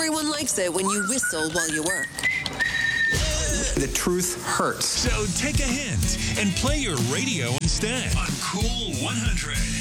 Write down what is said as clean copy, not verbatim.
Everyone likes it when you whistle while you work. The truth hurts. So take a hint and play your radio instead on Cool 100.